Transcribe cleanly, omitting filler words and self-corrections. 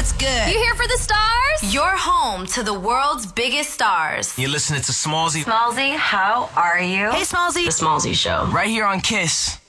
What's good? You here for the stars? You're home to the world's biggest stars. You're listening to Smallzy. Smallzy, how are you? Hey, Smallzy. The Smallzy Show. Right here on Kiss.